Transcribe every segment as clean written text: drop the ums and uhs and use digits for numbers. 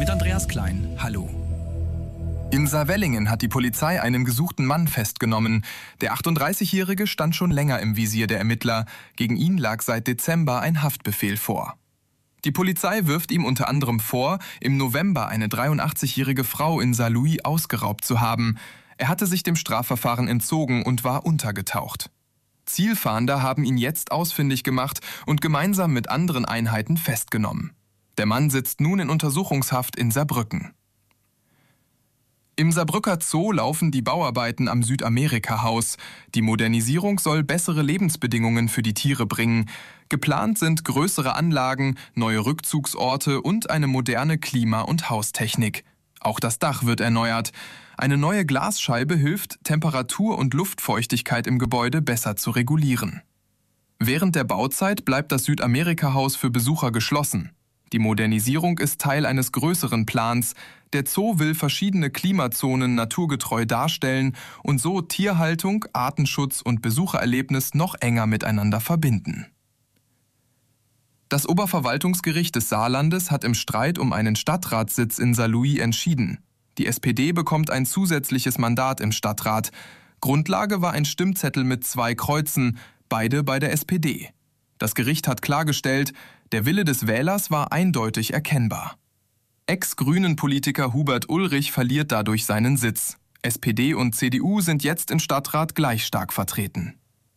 mit Andreas Klein. Hallo. In Saarwellingen hat die Polizei einen gesuchten Mann festgenommen. Der 38-Jährige stand schon länger im Visier der Ermittler. Gegen ihn lag seit Dezember ein Haftbefehl vor. Die Polizei wirft ihm unter anderem vor, im November eine 83-jährige Frau in Saarlouis ausgeraubt zu haben. Er hatte sich dem Strafverfahren entzogen und war untergetaucht. Zielfahnder haben ihn jetzt ausfindig gemacht und gemeinsam mit anderen Einheiten festgenommen. Der Mann sitzt nun in Untersuchungshaft in Saarbrücken. Im Saarbrücker Zoo laufen die Bauarbeiten am Südamerika-Haus. Die Modernisierung soll bessere Lebensbedingungen für die Tiere bringen. Geplant sind größere Anlagen, neue Rückzugsorte und eine moderne Klima- und Haustechnik. Auch das Dach wird erneuert. Eine neue Glasscheibe hilft, Temperatur und Luftfeuchtigkeit im Gebäude besser zu regulieren. Während der Bauzeit bleibt das Südamerika-Haus für Besucher geschlossen. Die Modernisierung ist Teil eines größeren Plans. Der Zoo will verschiedene Klimazonen naturgetreu darstellen und so Tierhaltung, Artenschutz und Besuchererlebnis noch enger miteinander verbinden. Das Oberverwaltungsgericht des Saarlandes hat im Streit um einen Stadtratssitz in Saarlouis entschieden. Die SPD bekommt ein zusätzliches Mandat im Stadtrat. Grundlage war ein Stimmzettel mit 2 Kreuzen, beide bei der SPD. Das Gericht hat klargestellt, der Wille des Wählers war eindeutig erkennbar. Ex-Grünen-Politiker Hubert Ulrich verliert dadurch seinen Sitz. SPD und CDU sind jetzt im Stadtrat gleich stark vertreten.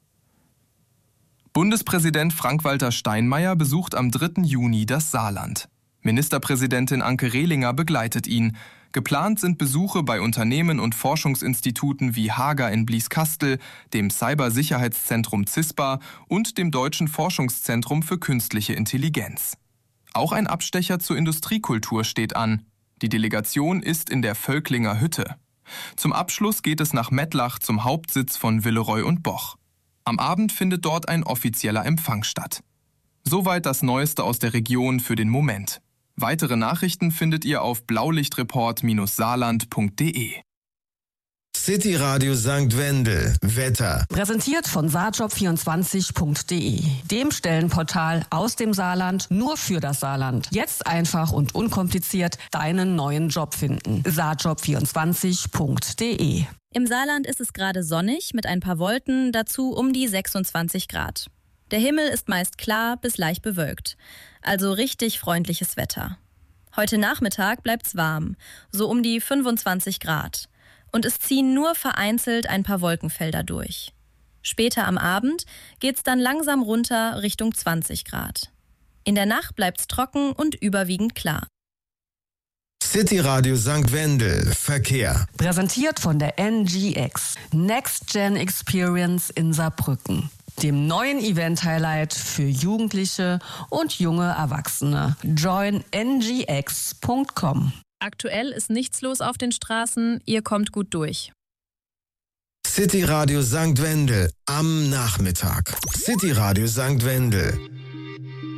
Bundespräsident Frank-Walter Steinmeier besucht am 3. Juni das Saarland. Ministerpräsidentin Anke Rehlinger begleitet ihn. Geplant sind Besuche bei Unternehmen und Forschungsinstituten wie Hager in Blieskastel, dem Cybersicherheitszentrum CISPA und dem Deutschen Forschungszentrum für künstliche Intelligenz. Auch ein Abstecher zur Industriekultur steht an. Die Delegation ist in der Völklinger Hütte. Zum Abschluss geht es nach Mettlach zum Hauptsitz von Villeroy und Boch. Am Abend findet dort ein offizieller Empfang statt. Soweit das Neueste aus der Region für den Moment. Weitere Nachrichten findet ihr auf blaulichtreport-saarland.de. City Radio St. Wendel. Wetter. Präsentiert von saarjob24.de, dem Stellenportal aus dem Saarland nur für das Saarland. Jetzt einfach und unkompliziert deinen neuen Job finden. saarjob24.de. Im Saarland ist es gerade sonnig mit ein paar Wolken, dazu um die 26 Grad. Der Himmel ist meist klar bis leicht bewölkt, also richtig freundliches Wetter. Heute Nachmittag bleibt's warm, so um die 25 Grad. Und es ziehen nur vereinzelt ein paar Wolkenfelder durch. Später am Abend geht's dann langsam runter Richtung 20 Grad. In der Nacht bleibt's trocken und überwiegend klar. City Radio St. Wendel. Verkehr. Präsentiert von der NGX, Next Gen Experience in Saarbrücken, dem neuen Event-Highlight für Jugendliche und junge Erwachsene. Join ngx.com. Aktuell ist nichts los auf den Straßen, ihr kommt gut durch. City Radio St. Wendel am Nachmittag. City Radio St. Wendel.